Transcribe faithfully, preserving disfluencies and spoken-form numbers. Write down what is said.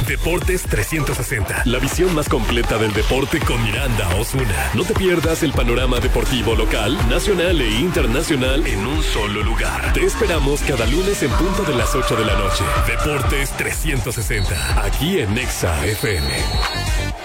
Deportes trescientos sesenta. La visión más completa del deporte con Miranda Osuna. No te pierdas el panorama deportivo local, nacional e internacional en un solo lugar. Te esperamos cada lunes en punto de las ocho de la noche. Deportes trescientos sesenta. Aquí en Nexa F M.